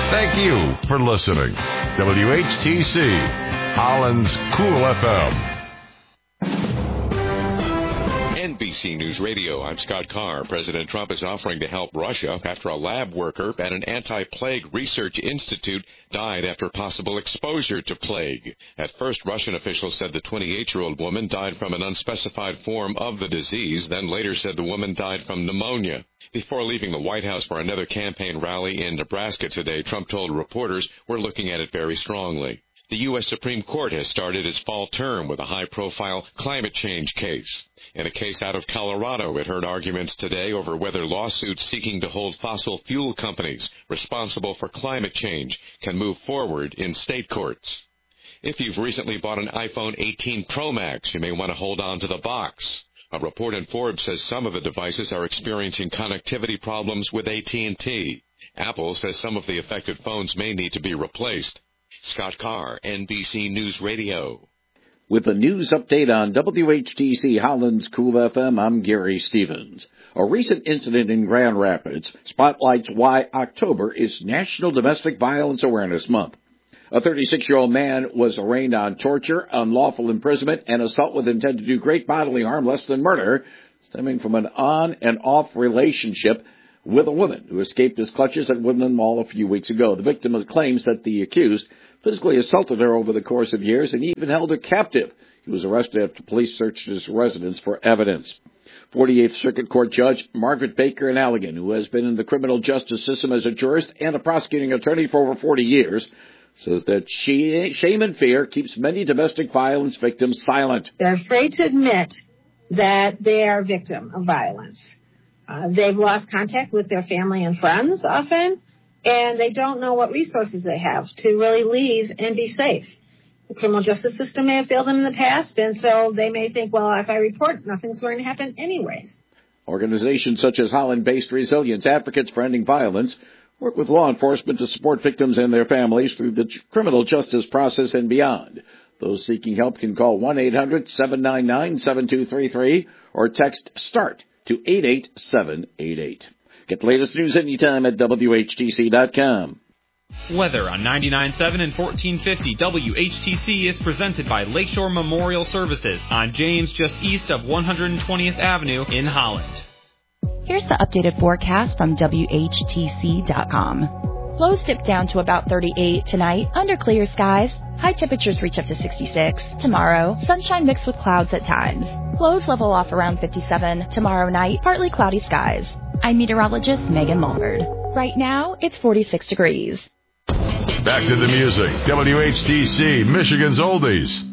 Thank you for listening. WHTC, Holland's Cool FM. NBC News Radio, I'm Scott Carr. President Trump is offering to help Russia after a lab worker at an anti-plague research institute died after possible exposure to plague. At first, Russian officials said the 28-year-old woman died from an unspecified form of the disease, then later said the woman died from pneumonia. Before leaving the White House for another campaign rally in Nebraska today, Trump told reporters, "We're looking at it very strongly." The U.S. Supreme Court has started its fall term with a high-profile climate change case. In a case out of Colorado, it heard arguments today over whether lawsuits seeking to hold fossil fuel companies responsible for climate change can move forward in state courts. If you've recently bought an iPhone 18 Pro Max, you may want to hold on to the box. A report in Forbes says some of the devices are experiencing connectivity problems with AT&T. Apple says some of the affected phones may need to be replaced. Scott Carr, NBC News Radio. With a news update on WHTC Holland's Cool FM, I'm Gary Stevens. A recent incident in Grand Rapids spotlights why October is National Domestic Violence Awareness Month. A 36-year-old man was arraigned on torture, unlawful imprisonment, and assault with intent to do great bodily harm less than murder, stemming from an on- and off relationship with a woman who escaped his clutches at Woodland Mall a few weeks ago. The victim claims that the accused physically assaulted her over the course of years and even held her captive. He was arrested after police searched his residence for evidence. 48th Circuit Court Judge Margaret Baker in Allegan, who has been in the criminal justice system as a jurist and a prosecuting attorney for over 40 years, says that shame and fear keeps many domestic violence victims silent. They're afraid to admit that they are a victim of violence. They've lost contact with their family and friends often, and they don't know what resources they have to really leave and be safe. The criminal justice system may have failed them in the past, and so they may think, well, if I report, nothing's going to happen anyways. Organizations such as Holland-based Resilience Advocates for Ending Violence work with law enforcement to support victims and their families through the criminal justice process and beyond. Those seeking help can call 1-800-799-7233 or text START to 88788. Get the latest news anytime at WHTC.com. Weather on 99.7 and 1450 WHTC is presented by Lakeshore Memorial Services on James, just east of 120th Avenue in Holland. Here's the updated forecast from WHTC.com. Lows dip down to about 38 tonight under clear skies. High temperatures reach up to 66. Tomorrow, sunshine mixed with clouds at times. Lows level off around 57. Tomorrow night, partly cloudy skies. I'm meteorologist Megan Mulford. Right now, it's 46 degrees. Back to the music. WHTC, Michigan's Oldies.